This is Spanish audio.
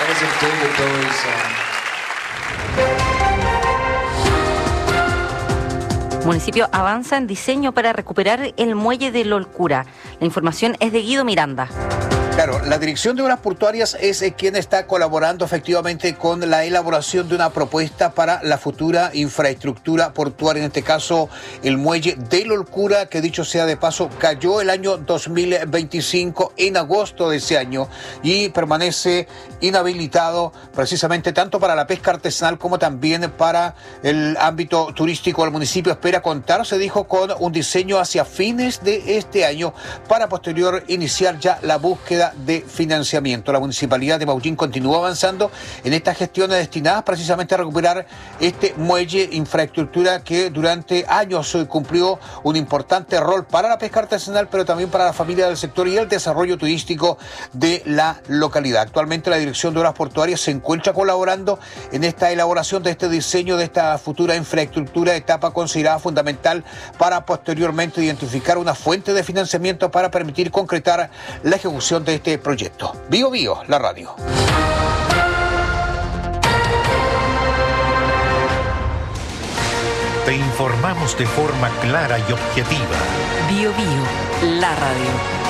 was a David Bowie song. Municipio avanza en diseño para recuperar el muelle de Lolcura. La información es de Guido Miranda. Claro, la Dirección de Obras Portuarias es quien está colaborando efectivamente con la elaboración de una propuesta para la futura infraestructura portuaria, en este caso el muelle de Lolcura, que dicho sea de paso, cayó el año 2025 en agosto de ese año y permanece inhabilitado precisamente tanto para la pesca artesanal como también para el ámbito turístico. El municipio espera contar, se dijo, con un diseño hacia fines de este año para posterior iniciar ya la búsqueda de financiamiento. La Municipalidad de Maullín continúa avanzando en estas gestiones destinadas precisamente a recuperar este muelle, infraestructura que durante años cumplió un importante rol para la pesca artesanal, pero también para la familia del sector y el desarrollo turístico de la localidad. Actualmente la Dirección de Obras Portuarias se encuentra colaborando en esta elaboración de este diseño de esta futura infraestructura, etapa considerada fundamental para posteriormente identificar una fuente de financiamiento para permitir concretar la ejecución de este proyecto. Bio Bio, la radio. Te informamos de forma clara y objetiva. Bio Bio, la radio.